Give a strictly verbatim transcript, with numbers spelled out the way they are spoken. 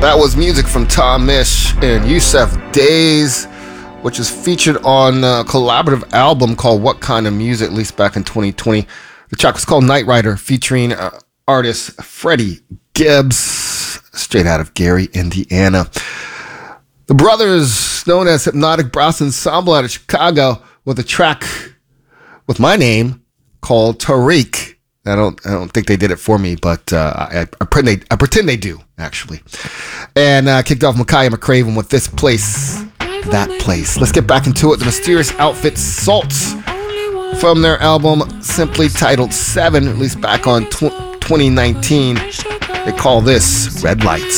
That was music from Tom Misch and Yusef Days, which is featured on a collaborative album called What Kind of Music, released back in twenty twenty. The track was called Night Rider, featuring uh, artist Freddie Gibbs, straight out of Gary, Indiana. The brothers, known as Hypnotic Brass Ensemble out of Chicago, with a track with my name called Tariq. I don't I don't think they did it for me, but uh, I, I, pretend they, I pretend they do, actually. And uh, kicked off Makaya McCraven with This Place, That Place. Let's get back into it. The Mysterious Outfit Salts, from their album simply titled Seven, released back on tw- twenty nineteen. They call this Red Lights.